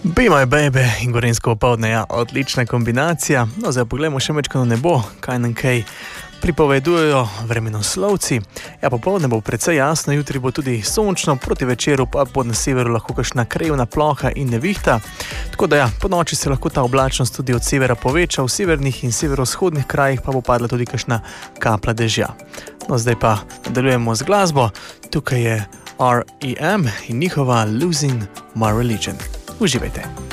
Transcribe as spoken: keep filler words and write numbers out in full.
Be my baby in gorenjsko popoldne, ja, odlična kombinacija. No, zdaj pogledamo še mečkano nebo, kaj nam kaj pripovedujejo vremenoslovci. Ja, popoldne bo precej jasno, jutri bo tudi sončno, proti večeru pa bo na severu lahko kakšna krajevna ploha in nevihta. Tako da ja, po noči se lahko ta oblačnost tudi od severa poveča, v severnih in severovzhodnih krajih pa bo padla tudi kakšna kapla dežja. No, zdaj pa nadaljujemo z glasbo. Tukaj je R E M in njihova Losing My Religion. Uživajte.